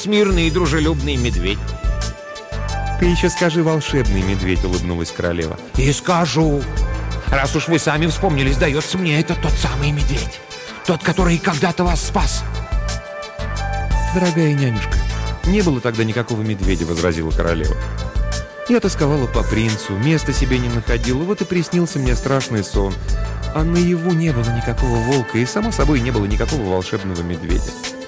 смирный и дружелюбный медведь. Ты еще скажи «волшебный медведь», — улыбнулась королева. И скажу. Раз уж вы сами вспомнили, сдается мне, это тот самый медведь. Тот, который когда-то вас спас. Дорогая нянюшка, не было тогда никакого медведя, — возразила королева. Я тосковала по принцу, места себе не находила, вот и приснился мне страшный сон. А наяву не было никакого волка, и, само собой, не было никакого волшебного медведя.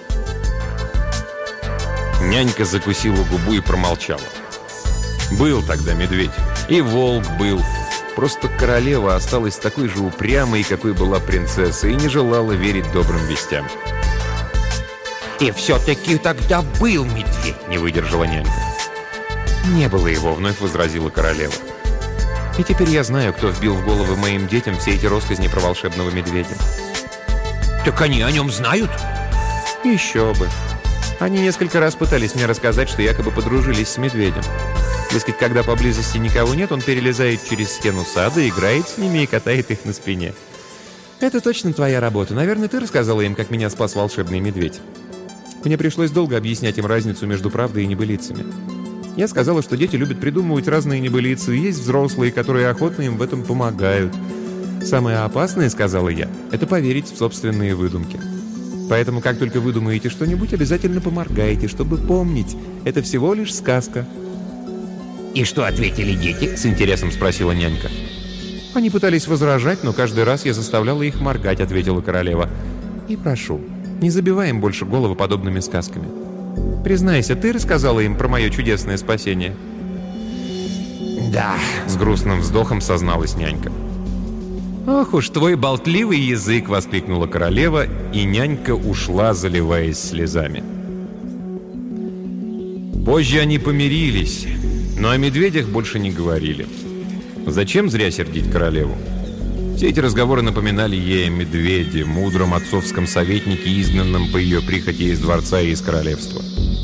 Нянька закусила губу и промолчала. Был тогда медведь, и волк был. Просто королева осталась такой же упрямой, какой была принцесса, и не желала верить добрым вестям. И все-таки тогда был медведь, не выдержала нянька. «Не было его», — вновь возразила королева. «И теперь я знаю, кто вбил в головы моим детям все эти россказни про волшебного медведя». Так они о нем знают? Еще бы. Они несколько раз пытались мне рассказать, что якобы подружились с медведем. Дескать, когда поблизости никого нет, он перелезает через стену сада, играет с ними и катает их на спине. Это точно твоя работа. Наверное, ты рассказала им, как меня спас волшебный медведь. Мне пришлось долго объяснять им разницу между правдой и небылицами. Я сказала, что дети любят придумывать разные небылицы, и есть взрослые, которые охотно им в этом помогают. Самое опасное, сказала я, это поверить в собственные выдумки. Поэтому, как только вы думаете что-нибудь, обязательно поморгайте, чтобы помнить, это всего лишь сказка. И что ответили дети? С интересом спросила нянька. Они пытались возражать, но каждый раз я заставляла их моргать, ответила королева. И прошу, не забивай им больше головы подобными сказками. Признайся, ты рассказала им про мое чудесное спасение? Да, с грустным вздохом созналась нянька. «Ох уж твой болтливый язык!» — воскликнула королева, и нянька ушла, заливаясь слезами. Позже они помирились, но о медведях больше не говорили. Зачем зря сердить королеву? Все эти разговоры напоминали ей о медведе, мудром отцовском советнике, изгнанном по ее прихоти из дворца и из королевства.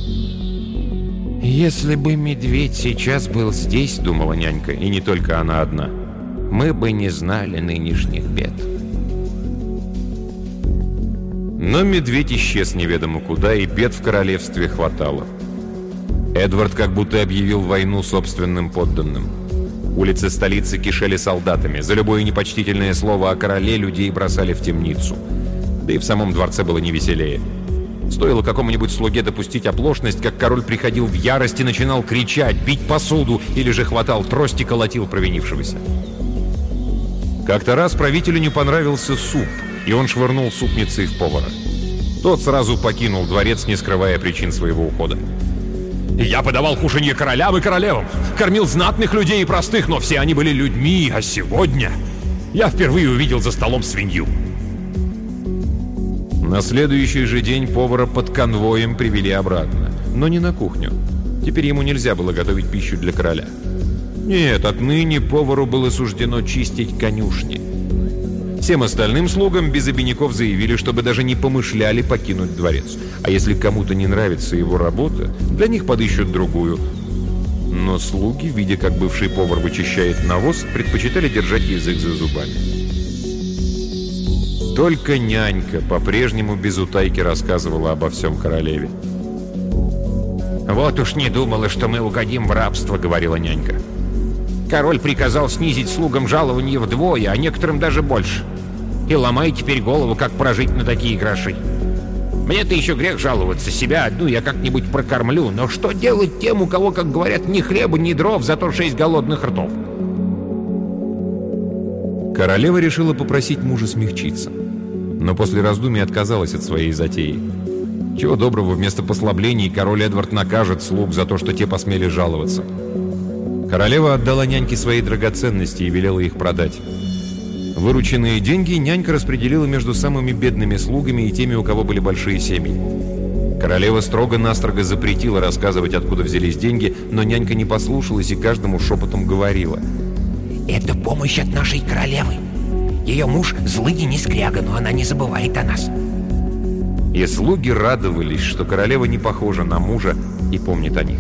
«Если бы медведь сейчас был здесь, — думала нянька, — и не только она одна, мы бы не знали нынешних бед». Но медведь исчез неведомо куда, и бед в королевстве хватало. Эдвард как будто объявил войну собственным подданным. Улицы столицы кишели солдатами. За любое непочтительное слово о короле людей бросали в темницу. Да и в самом дворце было не веселее. Стоило какому-нибудь слуге допустить оплошность, как король приходил в ярость и начинал кричать, бить посуду, или же хватал трость и колотил провинившегося. Как-то раз правителю не понравился суп, и он швырнул супницей в повара. Тот сразу покинул дворец, не скрывая причин своего ухода. «Я подавал кушанье королям и королевам, кормил знатных людей и простых, но все они были людьми, а сегодня я впервые увидел за столом свинью». На следующий же день повара под конвоем привели обратно, но не на кухню. Теперь ему нельзя было готовить пищу для короля. Нет, отныне повару было суждено чистить конюшни. Всем остальным слугам без обиняков заявили, чтобы даже не помышляли покинуть дворец. А если кому-то не нравится его работа, для них подыщут другую. Но слуги, видя, как бывший повар вычищает навоз, предпочитали держать язык за зубами. Только нянька по-прежнему без утайки рассказывала обо всем королеве. «Вот уж не думала, что мы угодим в рабство», — говорила нянька. «Король приказал снизить слугам жалование вдвое, а некоторым даже больше. И ломай теперь голову, как прожить на такие гроши. Мне-то еще грех жаловаться, себя одну я как-нибудь прокормлю, но что делать тем, у кого, как говорят, ни хлеба, ни дров, зато 6 голодных ртов?» Королева решила попросить мужа смягчиться, но после раздумий отказалась от своей затеи. Чего доброго, вместо послаблений король Эдвард накажет слуг за то, что те посмели жаловаться. Королева отдала няньке свои драгоценности и велела их продать. Вырученные деньги нянька распределила между самыми бедными слугами и теми, у кого были большие семьи. Королева строго-настрого запретила рассказывать, откуда взялись деньги, но нянька не послушалась и каждому шепотом говорила: «Это помощь от нашей королевы. Ее муж злыдень и скряга, но она не забывает о нас». И слуги радовались, что королева не похожа на мужа и помнит о них.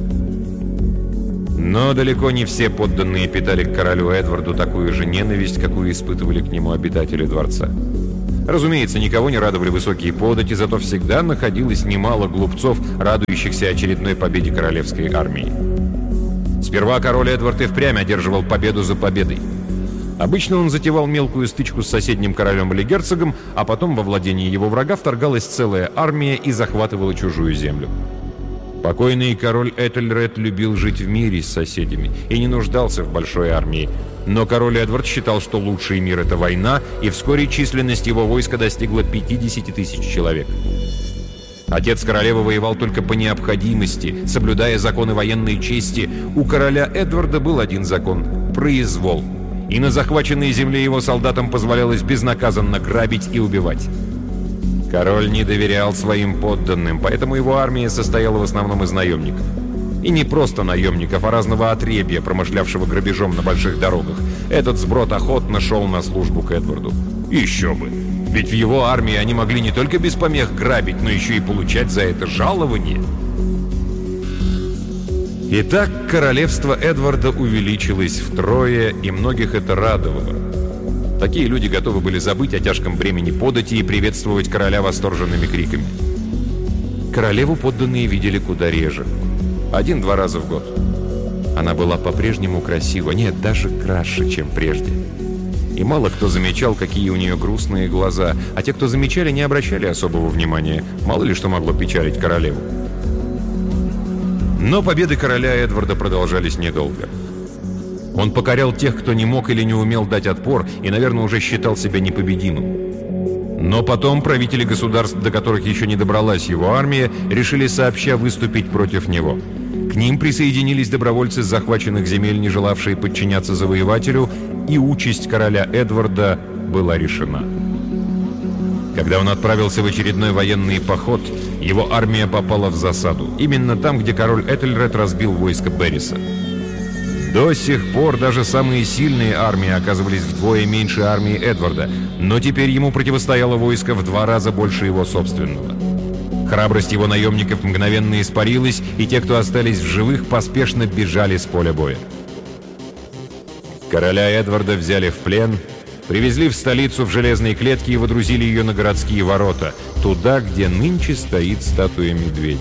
Но далеко не все подданные питали к королю Эдварду такую же ненависть, какую испытывали к нему обитатели дворца. Разумеется, никого не радовали высокие подати, зато всегда находилось немало глупцов, радующихся очередной победе королевской армии. Сперва король Эдвард и впрямь одерживал победу за победой. Обычно он затевал мелкую стычку с соседним королем или герцогом, а потом во владение его врага вторгалась целая армия и захватывала чужую землю. Покойный король Этельред любил жить в мире с соседями и не нуждался в большой армии. Но король Эдвард считал, что лучший мир — это война, и вскоре численность его войска достигла 50 тысяч человек. Отец королевы воевал только по необходимости, соблюдая законы военной чести. У короля Эдварда был один закон — произвол. И на захваченной земле его солдатам позволялось безнаказанно грабить и убивать. Король не доверял своим подданным, поэтому его армия состояла в основном из наемников. И не просто наемников, а разного отребья, промышлявшего грабежом на больших дорогах. Этот сброд охотно шел на службу к Эдварду. Еще бы! Ведь в его армии они могли не только без помех грабить, но еще и получать за это жалование. Итак, королевство Эдварда увеличилось втрое, и многих это радовало. Такие люди готовы были забыть о тяжком бремени подати и приветствовать короля восторженными криками. Королеву подданные видели куда реже. 1-2 раза в год. Она была по-прежнему красива, нет, даже краше, чем прежде. И мало кто замечал, какие у нее грустные глаза, а те, кто замечали, не обращали особого внимания. Мало ли что могло печалить королеву. Но победы короля Эдварда продолжались недолго. Он покорял тех, кто не мог или не умел дать отпор, и, наверное, уже считал себя непобедимым. Но потом правители государств, до которых еще не добралась его армия, решили сообща выступить против него. К ним присоединились добровольцы с захваченных земель, не желавшие подчиняться завоевателю, и участь короля Эдварда была решена. Когда он отправился в очередной военный поход, его армия попала в засаду. Именно там, где король Этельред разбил войско Берриса. До сих пор даже самые сильные армии оказывались вдвое меньше армии Эдварда, но теперь ему противостояло войско в 2 раза больше его собственного. Храбрость его наемников мгновенно испарилась, и те, кто остались в живых, поспешно бежали с поля боя. Короля Эдварда взяли в плен, привезли в столицу в железной клетке и водрузили ее на городские ворота, туда, где нынче стоит статуя медведя.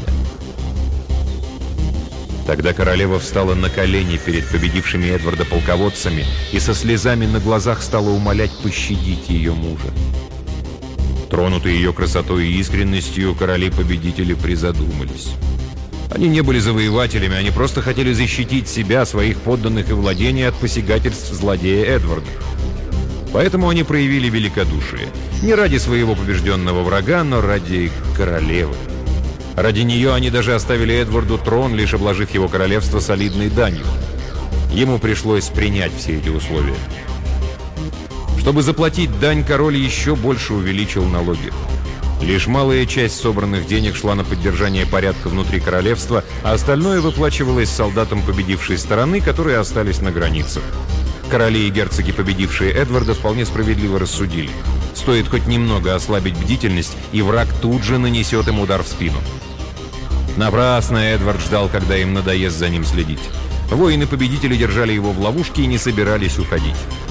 Тогда королева встала на колени перед победившими Эдварда полководцами и со слезами на глазах стала умолять пощадить ее мужа. Тронутые ее красотой и искренностью, короли-победители призадумались. Они не были завоевателями, они просто хотели защитить себя, своих подданных и владения от посягательств злодея Эдварда. Поэтому они проявили великодушие. Не ради своего побежденного врага, но ради королевы. Ради нее они даже оставили Эдварду трон, лишь обложив его королевство солидной данью. Ему пришлось принять все эти условия. Чтобы заплатить дань, король еще больше увеличил налоги. Лишь малая часть собранных денег шла на поддержание порядка внутри королевства, а остальное выплачивалось солдатам победившей стороны, которые остались на границах. Короли и герцоги, победившие Эдварда, вполне справедливо рассудили. Стоит хоть немного ослабить бдительность, и враг тут же нанесет им удар в спину. Напрасно Эдвард ждал, когда им надоест за ним следить. Воины-победители держали его в ловушке и не собирались уходить.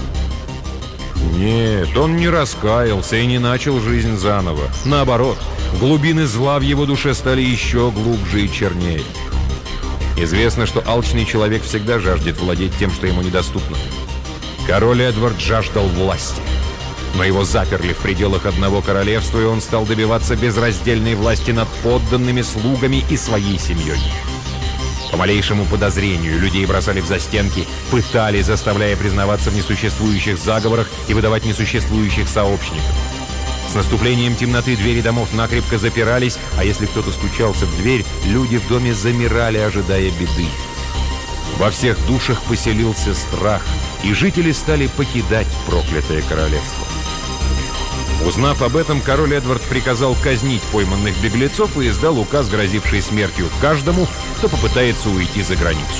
Нет, он не раскаялся и не начал жизнь заново. Наоборот, глубины зла в его душе стали еще глубже и чернее. Известно, что алчный человек всегда жаждет владеть тем, что ему недоступно. Король Эдвард жаждал власти. Но его заперли в пределах одного королевства, и он стал добиваться безраздельной власти над подданными, слугами и своей семьей. По малейшему подозрению людей бросали в застенки, пытали, заставляя признаваться в несуществующих заговорах и выдавать несуществующих сообщников. С наступлением темноты двери домов накрепко запирались, а если кто-то стучался в дверь, люди в доме замирали, ожидая беды. Во всех душах поселился страх, и жители стали покидать проклятое королевство. Узнав об этом, король Эдвард приказал казнить пойманных беглецов и издал указ, грозивший смертью каждому, кто попытается уйти за границу.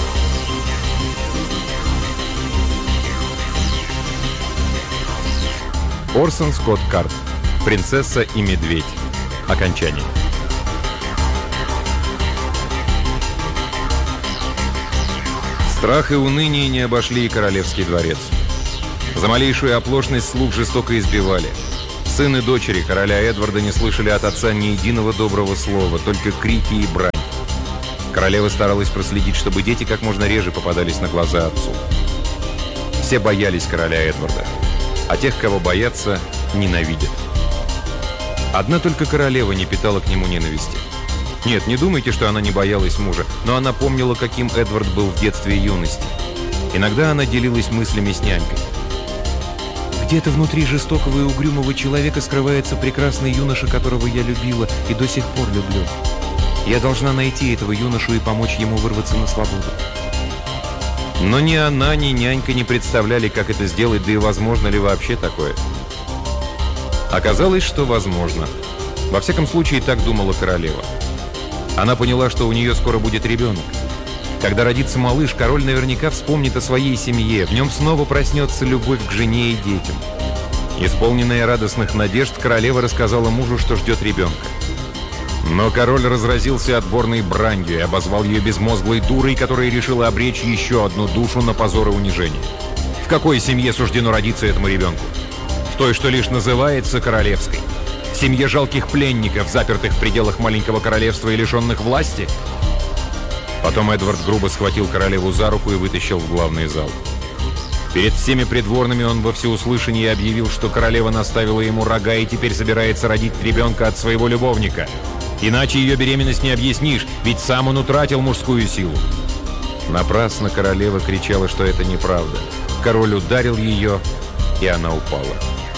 Орсон Скотт Кард. «Принцесса и медведь». Окончание. Страх и уныние не обошли и королевский дворец. За малейшую оплошность слуг жестоко избивали. Сын и дочери короля Эдварда не слышали от отца ни единого доброго слова, только крики и брань. Королева старалась проследить, чтобы дети как можно реже попадались на глаза отцу. Все боялись короля Эдварда, а тех, кого боятся, ненавидят. Одна только королева не питала к нему ненависти. Нет, не думайте, что она не боялась мужа, но она помнила, каким Эдвард был в детстве и юности. Иногда она делилась мыслями с нянькой. «Где-то внутри жестокого и угрюмого человека скрывается прекрасный юноша, которого я любила и до сих пор люблю. Я должна найти этого юношу и помочь ему вырваться на свободу». Но ни она, ни нянька не представляли, как это сделать, да и возможно ли вообще такое. Оказалось, что возможно. Во всяком случае, так думала королева. Она поняла, что у нее скоро будет ребенок. Когда родится малыш, король наверняка вспомнит о своей семье. В нем снова проснется любовь к жене и детям. Исполненная радостных надежд, королева рассказала мужу, что ждет ребенка. Но король разразился отборной бранью и обозвал ее безмозглой дурой, которая решила обречь еще одну душу на позор и унижение. В какой семье суждено родиться этому ребенку? В той, что лишь называется королевской? В семье жалких пленников, запертых в пределах маленького королевства и лишенных власти? Потом Эдвард грубо схватил королеву за руку и вытащил в главный зал. Перед всеми придворными он во всеуслышание объявил, что королева наставила ему рога и теперь собирается родить ребенка от своего любовника. Иначе ее беременность не объяснишь, ведь сам он утратил мужскую силу. Напрасно королева кричала, что это неправда. Король ударил ее, и она упала.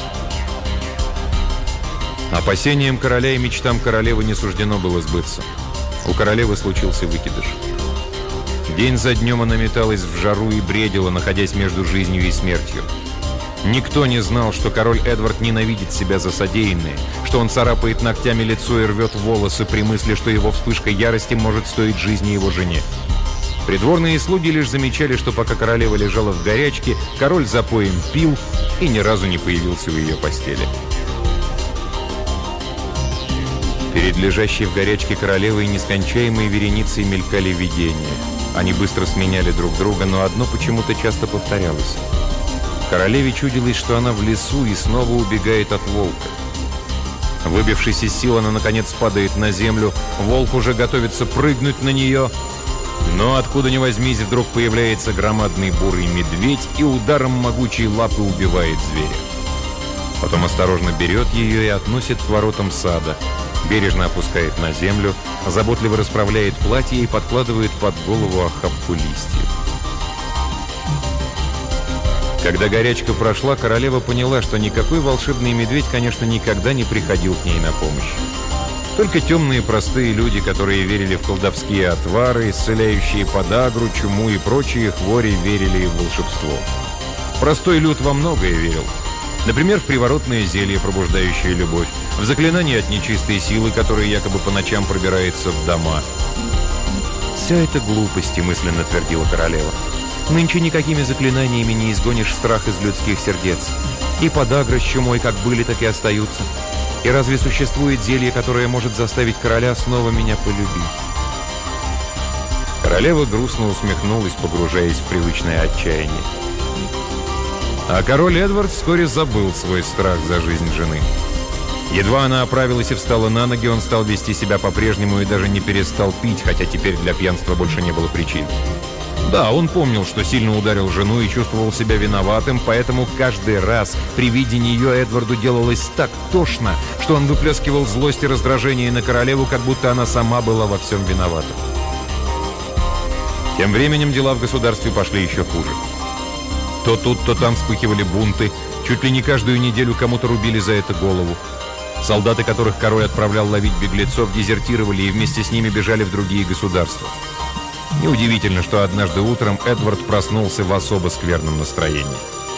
Опасениям короля и мечтам королевы не суждено было сбыться. У королевы случился выкидыш. День за днем она металась в жару и бредила, находясь между жизнью и смертью. Никто не знал, что король Эдвард ненавидит себя за содеянное, что он царапает ногтями лицо и рвет волосы при мысли, что его вспышка ярости может стоить жизни его жене. Придворные слуги лишь замечали, что пока королева лежала в горячке, король за поем пил и ни разу не появился в ее постели. Перед лежащей в горячке королевой нескончаемой вереницей мелькали видения. Они быстро сменяли друг друга, но одно почему-то часто повторялось. Королеве чудилось, что она в лесу и снова убегает от волка. Выбившись из сил, она наконец падает на землю. Волк уже готовится прыгнуть на нее. Но откуда ни возьмись, вдруг появляется громадный бурый медведь и ударом могучей лапы убивает зверя. Потом осторожно берет ее и относит к воротам сада. Бережно опускает на землю, заботливо расправляет платье и подкладывает под голову охапку листьев. Когда горячка прошла, королева поняла, что никакой волшебный медведь, конечно, никогда не приходил к ней на помощь. Только темные простые люди, которые верили в колдовские отвары, исцеляющие подагру, чуму и прочие хвори, верили в волшебство. Простой люд во многое верил. Например, в приворотное зелье, пробуждающее любовь, в заклинание от нечистой силы, которая якобы по ночам пробирается в дома. «Все это глупости», — мысленно твердила королева. «Нынче никакими заклинаниями не изгонишь страх из людских сердец. И подагра с чумой как были, так и остаются. И разве существует зелье, которое может заставить короля снова меня полюбить?» Королева грустно усмехнулась, погружаясь в привычное отчаяние. А король Эдвард вскоре забыл свой страх за жизнь жены. Едва она оправилась и встала на ноги, он стал вести себя по-прежнему и даже не перестал пить, хотя теперь для пьянства больше не было причин. Да, он помнил, что сильно ударил жену и чувствовал себя виноватым, поэтому каждый раз при виде нее Эдварду делалось так тошно, что он выплескивал злость и раздражение на королеву, как будто она сама была во всем виновата. Тем временем дела в государстве пошли еще хуже. То тут, то там вспыхивали бунты. Чуть ли не каждую неделю кому-то рубили за это голову. Солдаты, которых король отправлял ловить беглецов, дезертировали и вместе с ними бежали в другие государства. Неудивительно, что однажды утром Эдвард проснулся в особо скверном настроении.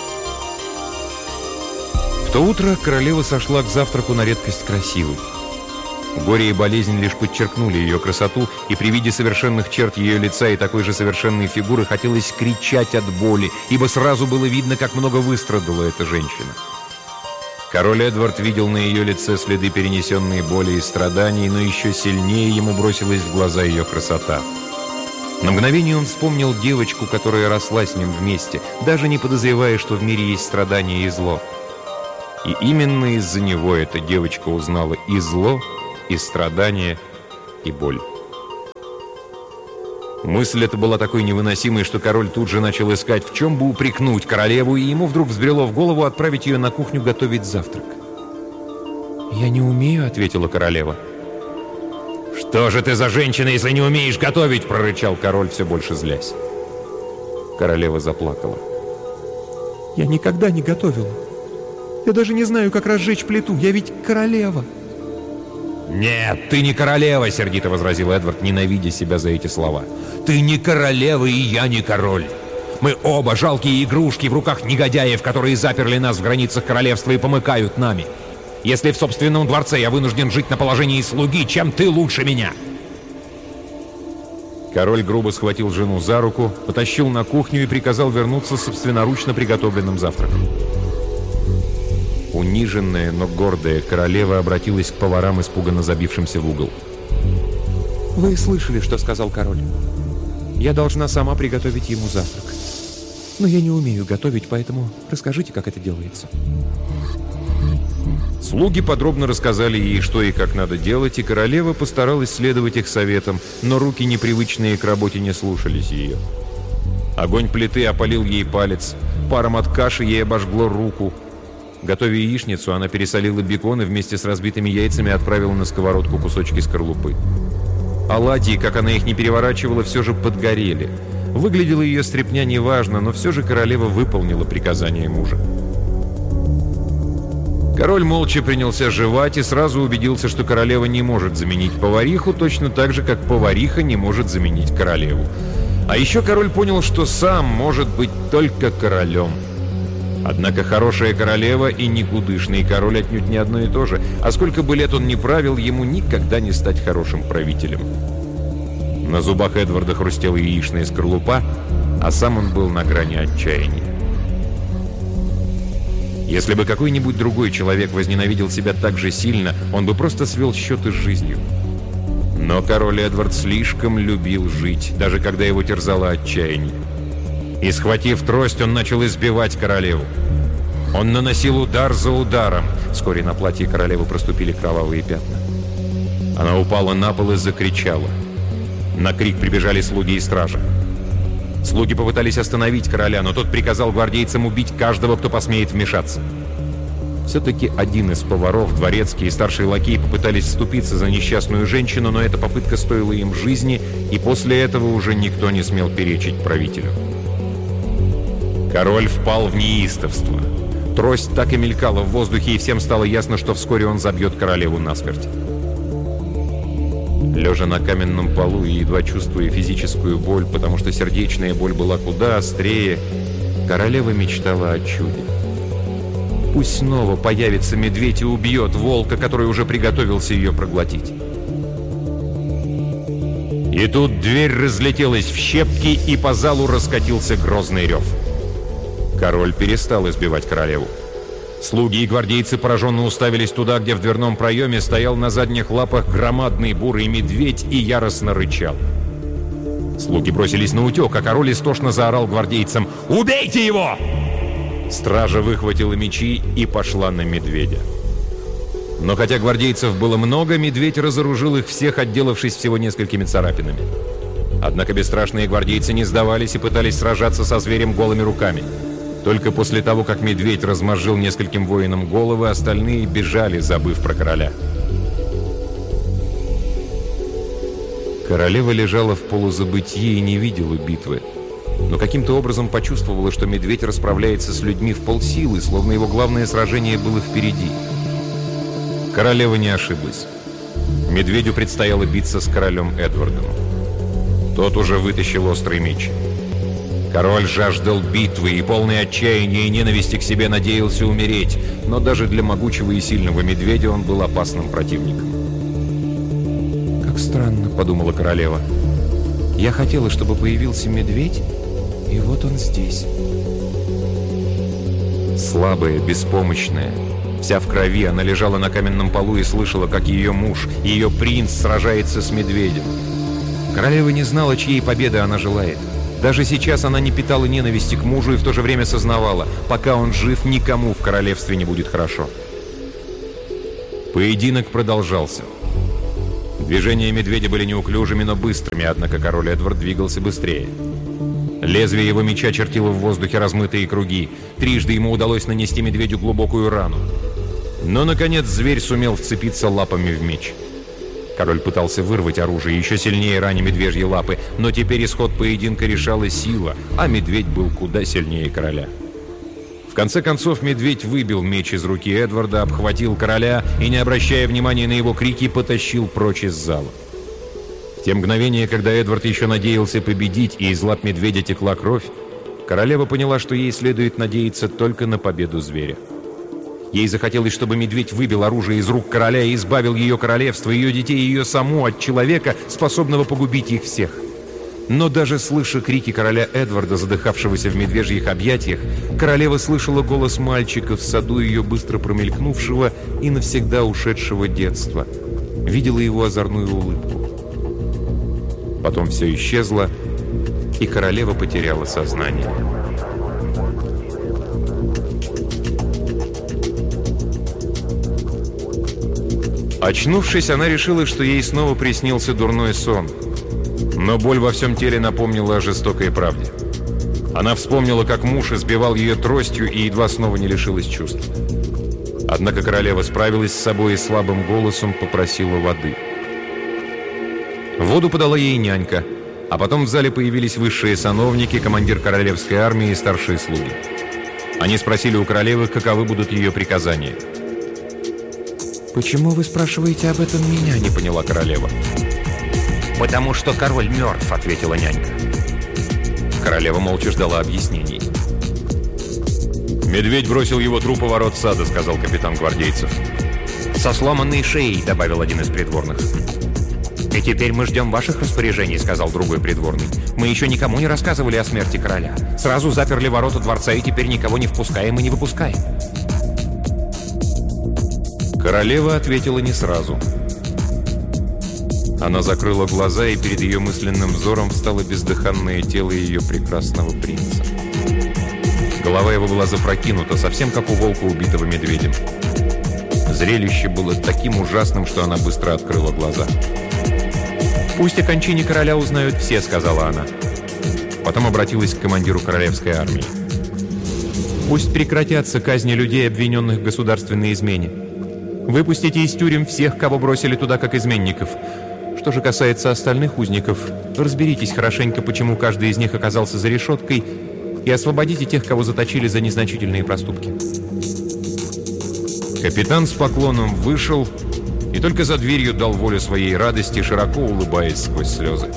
В то утро королева сошла к завтраку на редкость красивой. Горе и болезнь лишь подчеркнули ее красоту, и при виде совершенных черт ее лица и такой же совершенной фигуры хотелось кричать от боли, ибо сразу было видно, как много выстрадала эта женщина. Король Эдвард видел на ее лице следы перенесенной боли и страданий, но еще сильнее ему бросилась в глаза ее красота. На мгновение он вспомнил девочку, которая росла с ним вместе, даже не подозревая, что в мире есть страдания и зло. И именно из-за него эта девочка узнала и зло, и страдания, и боль. Мысль эта была такой невыносимой, что король тут же начал искать, в чем бы упрекнуть королеву, и ему вдруг взбрело в голову отправить ее на кухню готовить завтрак. «Я не умею», — ответила королева. «Что же ты за женщина, если не умеешь готовить?» — прорычал король, все больше злясь. Королева заплакала. «Я никогда не готовила. Я даже не знаю, как разжечь плиту. Я ведь королева». «Нет, ты не королева», — сердито возразил Эдвард, ненавидя себя за эти слова. «Ты не королева, и я не король. Мы оба жалкие игрушки в руках негодяев, которые заперли нас в границах королевства и помыкают нами. Если в собственном дворце я вынужден жить на положении слуги, чем ты лучше меня?» Король грубо схватил жену за руку, потащил на кухню и приказал вернуться с собственноручно приготовленным завтраком. Униженная, но гордая королева обратилась к поварам, испуганно забившимся в угол. «Вы слышали, что сказал король? Я должна сама приготовить ему завтрак. Но я не умею готовить, поэтому расскажите, как это делается». Слуги подробно рассказали ей, что и как надо делать, и королева постаралась следовать их советам, но руки, непривычные к работе, не слушались ее. Огонь плиты опалил ей палец, паром от каши ей обожгло руку. Готовя яичницу, она пересолила бекон и вместе с разбитыми яйцами отправила на сковородку кусочки скорлупы. Оладьи, как она их не переворачивала, все же подгорели. Выглядела ее стряпня неважно, но все же королева выполнила приказание мужа. Король молча принялся жевать и сразу убедился, что королева не может заменить повариху, точно так же, как повариха не может заменить королеву. А еще король понял, что сам может быть только королем. Однако хорошая королева и никудышный король отнюдь не одно и то же, а сколько бы лет он ни правил, ему никогда не стать хорошим правителем. На зубах Эдварда хрустела яичная скорлупа, а сам он был на грани отчаяния. Если бы какой-нибудь другой человек возненавидел себя так же сильно, он бы просто свел счеты с жизнью. Но король Эдвард слишком любил жить, даже когда его терзало отчаяние. И, схватив трость, он начал избивать королеву. Он наносил удар за ударом. Вскоре на платье королевы проступили кровавые пятна. Она упала на пол и закричала. На крик прибежали слуги и стража. Слуги попытались остановить короля, но тот приказал гвардейцам убить каждого, кто посмеет вмешаться. Все-таки один из поваров, дворецкий и старший лакей попытались вступиться за несчастную женщину, но эта попытка стоила им жизни, и после этого уже никто не смел перечить правителю. Король впал в неистовство. Трость так и мелькала в воздухе, и всем стало ясно, что вскоре он забьет королеву насмерть. Лежа на каменном полу и едва чувствуя физическую боль, потому что сердечная боль была куда острее, королева мечтала о чуде. Пусть снова появится медведь и убьет волка, который уже приготовился ее проглотить. И тут дверь разлетелась в щепки, и по залу раскатился грозный рев. Король перестал избивать королеву. Слуги и гвардейцы пораженно уставились туда, где в дверном проеме стоял на задних лапах громадный бурый медведь и яростно рычал. Слуги бросились на утек, а король истошно заорал гвардейцам: «Убейте его!» Стража выхватила мечи и пошла на медведя. Но хотя гвардейцев было много, медведь разоружил их всех, отделавшись всего несколькими царапинами. Однако бесстрашные гвардейцы не сдавались и пытались сражаться со зверем голыми руками. Только после того, как медведь размозжил нескольким воинам головы, остальные бежали, забыв про короля. Королева лежала в полузабытии и не видела битвы, но каким-то образом почувствовала, что медведь расправляется с людьми в полсилы, словно его главное сражение было впереди. Королева не ошиблась. Медведю предстояло биться с королем Эдвардом. Тот уже вытащил острый меч. Король жаждал битвы и, полный отчаяния и ненависти к себе, надеялся умереть, но даже для могучего и сильного медведя он был опасным противником. «Как странно», — подумала королева. «Я хотела, чтобы появился медведь, и вот он здесь». Слабая, беспомощная, вся в крови, она лежала на каменном полу и слышала, как ее муж, ее принц сражается с медведем. Королева не знала, чьей победы она желает. Даже сейчас она не питала ненависти к мужу и в то же время сознавала, пока он жив, никому в королевстве не будет хорошо. Поединок продолжался. Движения медведя были неуклюжими, но быстрыми, однако король Эдвард двигался быстрее. Лезвие его меча чертило в воздухе размытые круги. Трижды ему удалось нанести медведю глубокую рану. Но, наконец, зверь сумел вцепиться лапами в меч. Король пытался вырвать оружие, еще сильнее раня медвежьи лапы, но теперь исход поединка решала сила, а медведь был куда сильнее короля. В конце концов, медведь выбил меч из руки Эдварда, обхватил короля и, не обращая внимания на его крики, потащил прочь из зала. В те мгновения, когда Эдвард еще надеялся победить и из лап медведя текла кровь, королева поняла, что ей следует надеяться только на победу зверя. Ей захотелось, чтобы медведь выбил оружие из рук короля и избавил ее королевство, ее детей и ее саму от человека, способного погубить их всех. Но даже слыша крики короля Эдварда, задыхавшегося в медвежьих объятиях, королева слышала голос мальчика в саду ее быстро промелькнувшего и навсегда ушедшего детства. Видела его озорную улыбку. Потом все исчезло, и королева потеряла сознание. Очнувшись, она решила, что ей снова приснился дурной сон. Но боль во всем теле напомнила о жестокой правде. Она вспомнила, как муж избивал ее тростью и едва снова не лишилась чувств. Однако королева справилась с собой и слабым голосом попросила воды. Воду подала ей нянька, а потом в зале появились высшие сановники, командир королевской армии и старшие слуги. Они спросили у королевы, каковы будут ее приказания. «Почему вы спрашиваете об этом меня?» — не поняла королева. «Потому что король мертв», — ответила нянька. Королева молча ждала объяснений. «Медведь бросил его труп у ворот сада», — сказал капитан гвардейцев. «Со сломанной шеей», — добавил один из придворных. «И теперь мы ждем ваших распоряжений», — сказал другой придворный. «Мы еще никому не рассказывали о смерти короля. Сразу заперли ворота дворца и теперь никого не впускаем и не выпускаем». Королева ответила не сразу. Она закрыла глаза, и перед ее мысленным взором встало бездыханное тело ее прекрасного принца. Голова его была запрокинута, совсем как у волка, убитого медведем. Зрелище было таким ужасным, что она быстро открыла глаза. «Пусть о кончине короля узнают все», — сказала она. Потом обратилась к командиру королевской армии. «Пусть прекратятся казни людей, обвиненных в государственной измене. Выпустите из тюрем всех, кого бросили туда как изменников. Что же касается остальных узников, разберитесь хорошенько, почему каждый из них оказался за решеткой, и освободите тех, кого заточили за незначительные проступки». Капитан с поклоном вышел и только за дверью дал волю своей радости, широко улыбаясь сквозь слезы.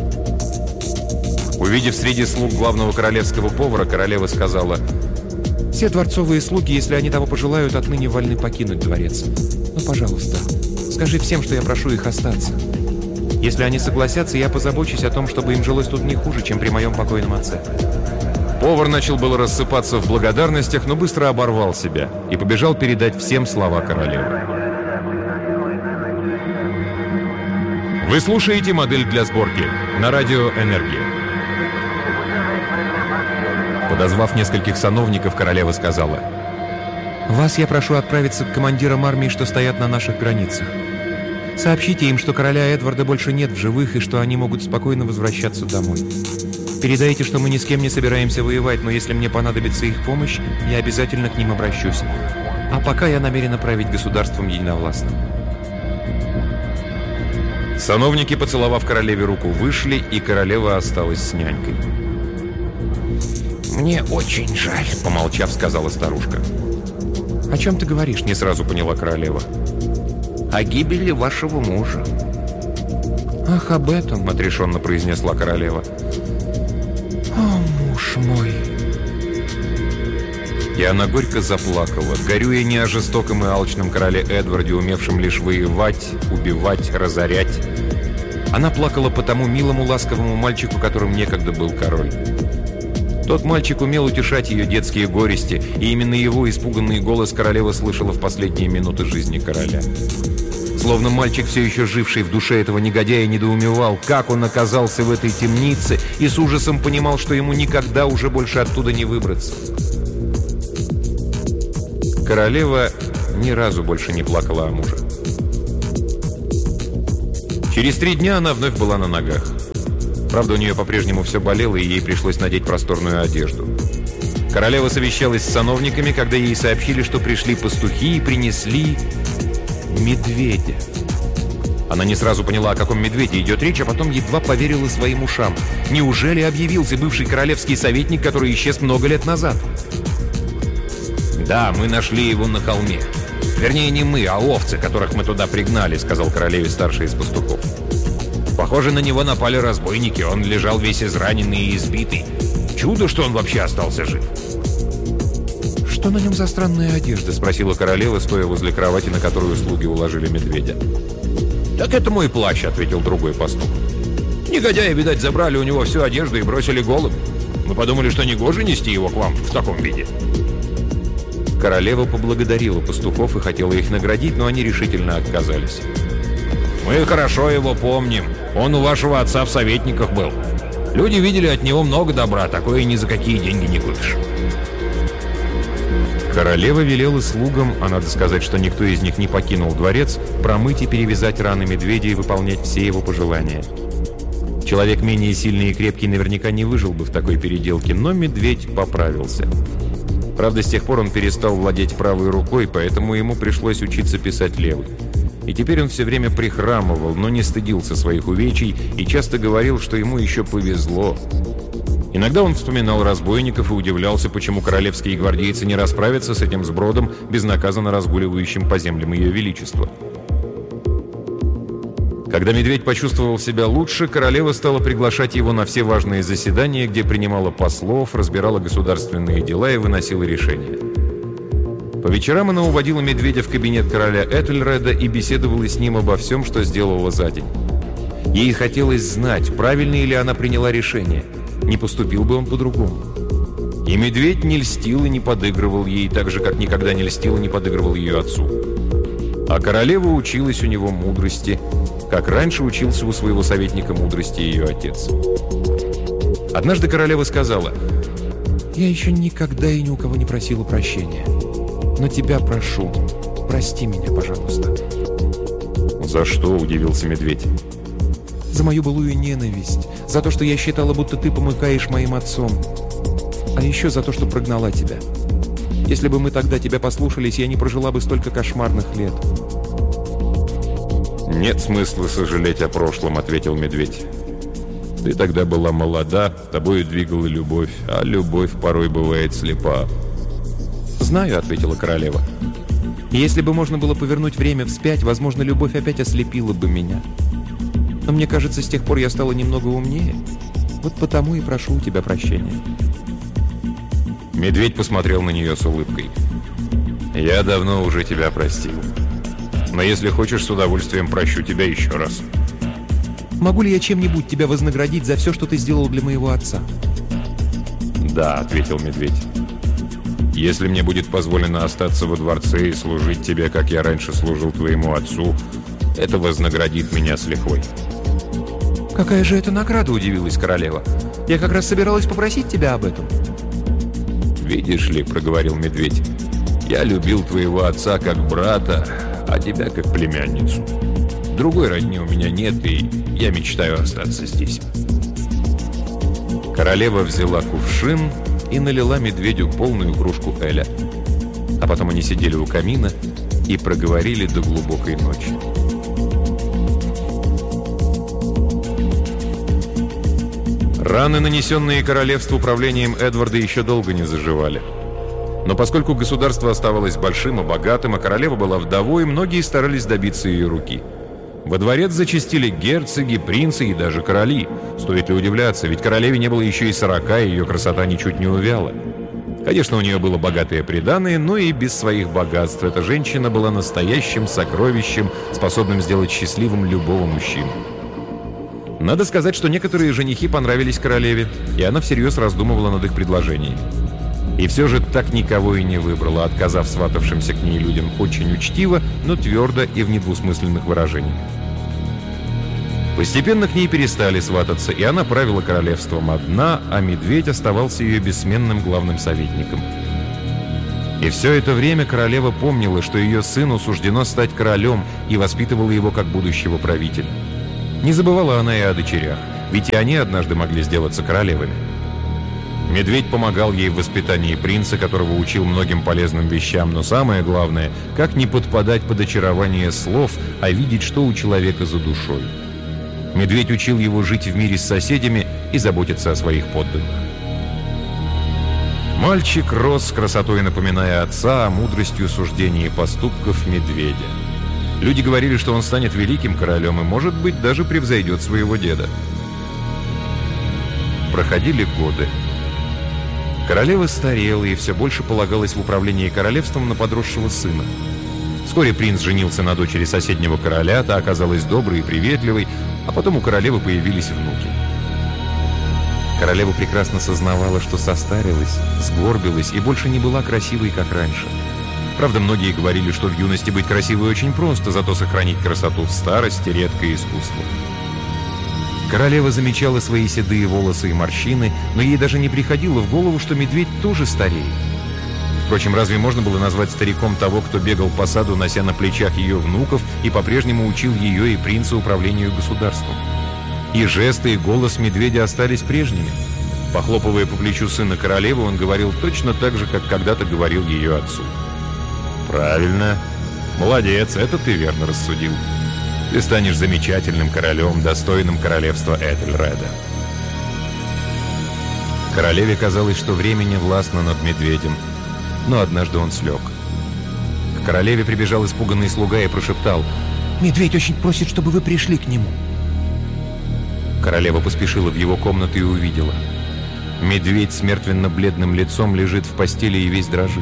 Увидев среди слуг главного королевского повара, королева сказала: «Все дворцовые слуги, если они того пожелают, отныне вольны покинуть дворец. Но, пожалуйста, скажи всем, что я прошу их остаться. Если они согласятся, я позабочусь о том, чтобы им жилось тут не хуже, чем при моем покойном отце». Повар начал было рассыпаться в благодарностях, но быстро оборвал себя и побежал передать всем слова королевы. Вы слушаете «Модель для сборки» на радио «Энергия». Подозвав нескольких сановников, королева сказала: «Вас я прошу отправиться к командирам армии, что стоят на наших границах. Сообщите им, что короля Эдварда больше нет в живых и что они могут спокойно возвращаться домой. Передайте, что мы ни с кем не собираемся воевать, но если мне понадобится их помощь, я обязательно к ним обращусь. А пока я намерена править государством единовластно». Сановники, поцеловав королеве руку, вышли, и королева осталась с нянькой. «Мне очень жаль», — помолчав, сказала старушка. «О чем ты говоришь?» — не сразу поняла королева. «О гибели вашего мужа». «Ах, об этом», — отрешенно произнесла королева. «О, муж мой!» И она горько заплакала, горюя не о жестоком и алчном короле Эдварде, умевшем лишь воевать, убивать, разорять. Она плакала по тому милому, ласковому мальчику, которым некогда был король. Тот мальчик умел утешать ее детские горести, и именно его испуганный голос королева слышала в последние минуты жизни короля. Словно мальчик, все еще живший в душе этого негодяя, недоумевал, как он оказался в этой темнице, и с ужасом понимал, что ему никогда уже больше оттуда не выбраться. Королева ни разу больше не плакала о муже. Через 3 дня она вновь была на ногах. Правда, у нее по-прежнему все болело, и ей пришлось надеть просторную одежду. Королева совещалась с сановниками, когда ей сообщили, что пришли пастухи и принесли медведя. Она не сразу поняла, о каком медведе идет речь, а потом едва поверила своим ушам. Неужели объявился бывший королевский советник, который исчез много лет назад? «Да, мы нашли его на холме. Вернее, не мы, а овцы, которых мы туда пригнали», — сказал королеве старший из пастухов. «Похоже, на него напали разбойники. Он лежал весь израненный и избитый. Чудо, что он вообще остался жив». «Что на нем за странная одежда?» — спросила королева, стоя возле кровати, на которую слуги уложили медведя. «Так это мой плащ», — ответил другой пастух. «Негодяи, видать, забрали у него всю одежду и бросили голым. Мы подумали, что негоже нести его к вам в таком виде». Королева поблагодарила пастухов и хотела их наградить, но они решительно отказались. «Мы хорошо его помним. Он у вашего отца в советниках был. Люди видели от него много добра, такое ни за какие деньги не купишь». Королева велела слугам, а надо сказать, что никто из них не покинул дворец, промыть и перевязать раны медведя и выполнять все его пожелания. Человек менее сильный и крепкий наверняка не выжил бы в такой переделке, но медведь поправился. Правда, с тех пор он перестал владеть правой рукой, поэтому ему пришлось учиться писать левой. И теперь он все время прихрамывал, но не стыдился своих увечий и часто говорил, что ему еще повезло. Иногда он вспоминал разбойников и удивлялся, почему королевские гвардейцы не расправятся с этим сбродом, безнаказанно разгуливающим по землям Ее Величества. Когда медведь почувствовал себя лучше, королева стала приглашать его на все важные заседания, где принимала послов, разбирала государственные дела и выносила решения. По вечерам она уводила медведя в кабинет короля Этельреда и беседовала с ним обо всем, что сделала за день. Ей хотелось знать, правильно ли она приняла решение, не поступил бы он по-другому. И медведь не льстил и не подыгрывал ей, так же, как никогда не льстил и не подыгрывал ее отцу. А королева училась у него мудрости, как раньше учился у своего советника мудрости ее отец. Однажды королева сказала: «Я еще никогда и ни у кого не просила прощения. Но тебя прошу, прости меня, пожалуйста». «За что?» – удивился медведь. «За мою былую ненависть, за то, что я считала, будто ты помыкаешь моим отцом, а еще за то, что прогнала тебя. Если бы мы тогда тебя послушались, я не прожила бы столько кошмарных лет». «Нет смысла сожалеть о прошлом», — ответил медведь. «Ты тогда была молода, тобою двигала любовь, а любовь порой бывает слепа». «Знаю», — ответила королева. «И если бы можно было повернуть время вспять, возможно, любовь опять ослепила бы меня. Но мне кажется, с тех пор я стала немного умнее. Вот потому и прошу у тебя прощения». Медведь посмотрел на нее с улыбкой. «Я давно уже тебя простил. Но если хочешь, с удовольствием прощу тебя еще раз». «Могу ли я чем-нибудь тебя вознаградить за все, что ты сделал для моего отца?» «Да», — ответил медведь. «Если мне будет позволено остаться во дворце и служить тебе, как я раньше служил твоему отцу, это вознаградит меня с лихвой». «Какая же это награда?» — удивилась королева. «Я как раз собиралась попросить тебя об этом». «Видишь ли», — проговорил медведь, — «я любил твоего отца как брата, а тебя как племянницу. Другой родни у меня нет, и я мечтаю остаться здесь». Королева взяла кувшин и налила медведю полную кружку эля. А потом они сидели у камина и проговорили до глубокой ночи. Раны, нанесенные королевству управлением Эдварда, еще долго не заживали. Но поскольку государство оставалось большим и богатым, а королева была вдовой, многие старались добиться ее руки. Во дворец зачастили герцоги, принцы и даже короли. Стоит ли удивляться, ведь королеве не было еще и 40, и ее красота ничуть не увяла. Конечно, у нее было богатое приданое, но и без своих богатств эта женщина была настоящим сокровищем, способным сделать счастливым любого мужчину. Надо сказать, что некоторые женихи понравились королеве, и она всерьез раздумывала над их предложениями. И все же так никого и не выбрала, отказав сватавшимся к ней людям очень учтиво, но твердо и в недвусмысленных выражениях. Постепенно к ней перестали свататься, и она правила королевством одна, а медведь оставался ее бессменным главным советником. И все это время королева помнила, что ее сыну суждено стать королем, и воспитывала его как будущего правителя. Не забывала она и о дочерях, ведь и они однажды могли сделаться королевами. Медведь помогал ей в воспитании принца, которого учил многим полезным вещам, но самое главное, как не подпадать под очарование слов, а видеть, что у человека за душой. Медведь учил его жить в мире с соседями и заботиться о своих подданных. Мальчик рос с красотой, напоминая отца, а мудростью суждений и поступков медведя. Люди говорили, что он станет великим королем и, может быть, даже превзойдет своего деда. Проходили годы. Королева старела и все больше полагалась в управлении королевством на подросшего сына. Вскоре принц женился на дочери соседнего короля, та оказалась доброй и приветливой, а потом у королевы появились внуки. Королева прекрасно сознавала, что состарилась, сгорбилась и больше не была красивой, как раньше. Правда, многие говорили, что в юности быть красивой очень просто, зато сохранить красоту в старости – редкое искусство. Королева замечала свои седые волосы и морщины, но ей даже не приходило в голову, что медведь тоже стареет. Впрочем, разве можно было назвать стариком того, кто бегал по саду, нося на плечах ее внуков и по-прежнему учил ее и принца управлению государством? И жесты, и голос медведя остались прежними. Похлопывая по плечу сына королевы, он говорил точно так же, как когда-то говорил ее отцу. «Правильно. Молодец, это ты верно рассудил. Ты станешь замечательным королем, достойным королевства Этельреда». Королеве казалось, что время не властно над медведем, но однажды он слег. К королеве прибежал испуганный слуга и прошептал: «Медведь очень просит, чтобы вы пришли к нему». Королева поспешила в его комнату и увидела. Медведь с мертвенно-бледным лицом лежит в постели и весь дрожит.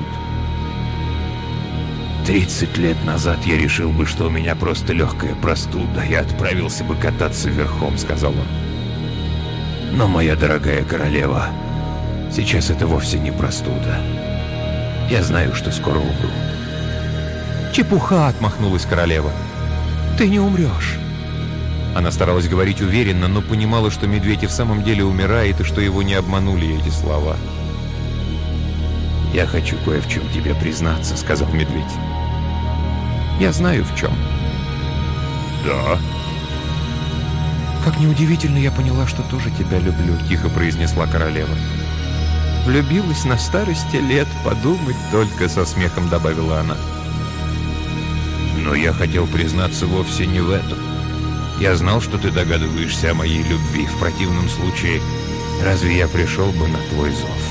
30 лет назад я решил бы, что у меня просто легкая простуда. Я отправился бы кататься верхом, сказал он. Но, моя дорогая королева, сейчас это вовсе не простуда. Я знаю, что скоро умру. «Чепуха!» — отмахнулась королева. «Ты не умрешь!» Она старалась говорить уверенно, но понимала, что медведь и в самом деле умирает, и что его не обманули эти слова. «Я хочу кое в чем тебе признаться», — сказал медведь. «Я знаю, в чем». «Да?» «Как неудивительно, я поняла, что тоже тебя люблю», — тихо произнесла королева. «Влюбилась на старости лет, подумать только», — со смехом добавила она. «Но я хотел признаться вовсе не в этом. Я знал, что ты догадываешься о моей любви. В противном случае, разве я пришел бы на твой зов?»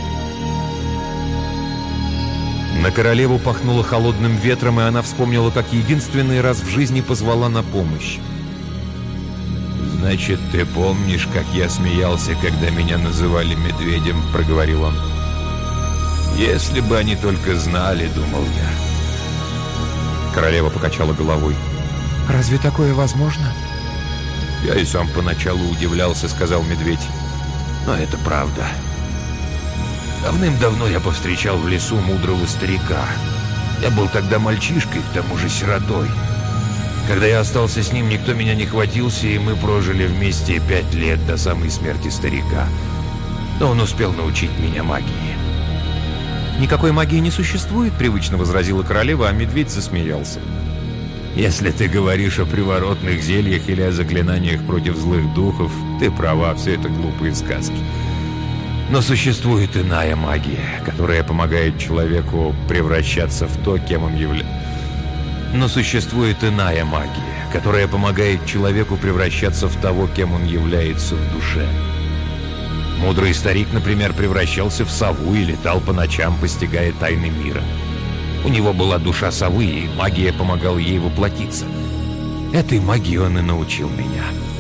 На королеву пахнуло холодным ветром, и она вспомнила, как единственный раз в жизни позвала на помощь. «Значит, ты помнишь, как я смеялся, когда меня называли медведем?» — проговорил он. «Если бы они только знали», — думал я. Королева покачала головой. «Разве такое возможно?» «Я и сам поначалу удивлялся», — сказал медведь. «Но это правда. Давным-давно я повстречал в лесу мудрого старика. Я был тогда мальчишкой, к тому же сиротой. Когда я остался с ним, никто меня не хватился, и мы прожили вместе 5 лет до самой смерти старика. Но он успел научить меня магии». «Никакой магии не существует», — привычно возразила королева, а медведь засмеялся. «Если ты говоришь о приворотных зельях или о заклинаниях против злых духов, ты права, все это глупые сказки. Но существует иная магия, которая помогает человеку превращаться в то, кем он является. Но существует иная магия, которая помогает человеку превращаться в того, кем он является в душе. Мудрый старик, например, превращался в сову и летал по ночам, постигая тайны мира. У него была душа совы, и магия помогала ей воплотиться. Этой магии он и научил меня».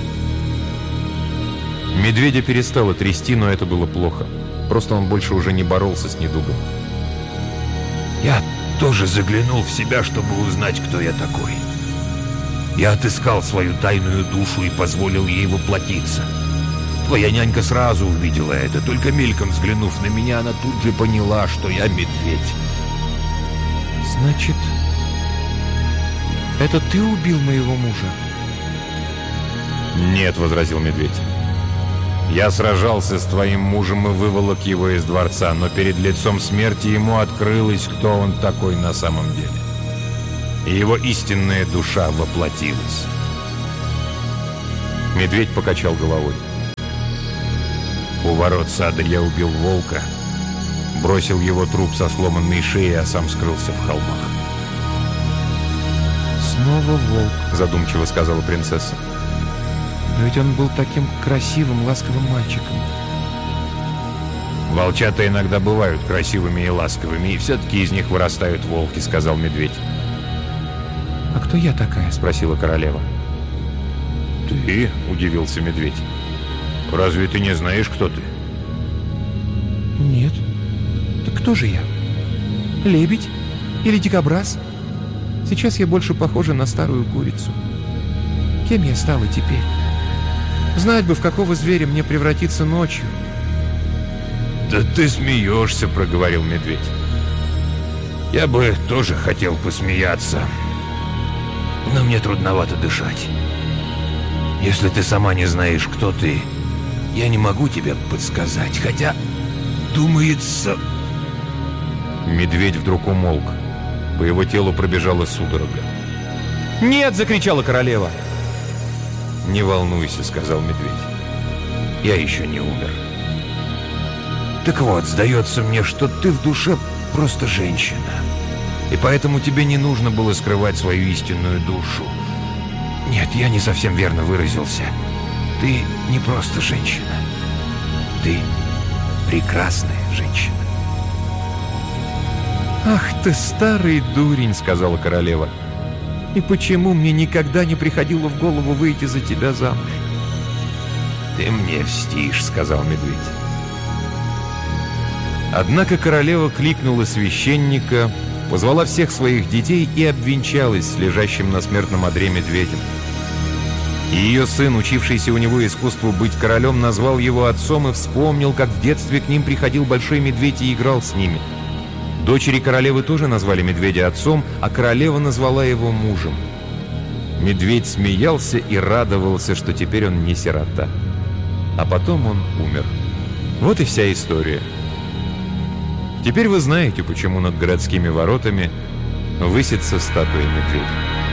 Медведя перестало трясти, но это было плохо. Просто он больше уже не боролся с недугом. «Я тоже заглянул в себя, чтобы узнать, кто я такой. Я отыскал свою тайную душу и позволил ей воплотиться. Твоя нянька сразу увидела это, только мельком взглянув на меня, она тут же поняла, что я медведь. Значит, это ты убил моего мужа? «Нет», — возразил медведь. «Я сражался с твоим мужем и выволок его из дворца, но перед лицом смерти ему открылось, кто он такой на самом деле. И его истинная душа воплотилась». Медведь покачал головой. «У ворот сада я убил волка, бросил его труп со сломанной шеей, а сам скрылся в холмах». «Снова волк», — задумчиво сказала принцесса. «Но ведь он был таким красивым, ласковым мальчиком». «Волчата иногда бывают красивыми и ласковыми, и все-таки из них вырастают волки», — сказал медведь. «А кто я такая?» — спросила королева. «Ты?» — удивился медведь. «Разве ты не знаешь, кто ты?» «Нет. Так кто же я? Лебедь? Или дикобраз? Сейчас я больше похожа на старую курицу. Кем я стала теперь? Знать бы, в какого зверя мне превратиться ночью». «Да ты смеешься», — проговорил медведь. «Я бы тоже хотел посмеяться, но мне трудновато дышать. Если ты сама не знаешь, кто ты, я не могу тебе подсказать, хотя, думается...» Медведь вдруг умолк. По его телу пробежала судорога. «Нет!» — закричала королева. «Не волнуйся», — сказал медведь. «Я еще не умер. Так вот, сдается мне, что ты в душе просто женщина, и поэтому тебе не нужно было скрывать свою истинную душу. Нет, я не совсем верно выразился. Ты не просто женщина. Ты прекрасная женщина». «Ах ты, старый дурень!» — сказала королева. «И почему мне никогда не приходило в голову выйти за тебя замуж?» «Ты мне льстишь», — сказал медведь. Однако королева кликнула священника, позвала всех своих детей и обвенчалась с лежащим на смертном одре медведем. И ее сын, учившийся у него искусству быть королем, назвал его отцом и вспомнил, как в детстве к ним приходил большой медведь и играл с ними. Дочери королевы тоже назвали медведя отцом, а королева назвала его мужем. Медведь смеялся и радовался, что теперь он не сирота. А потом он умер. Вот и вся история. Теперь вы знаете, почему над городскими воротами высится статуя медведя.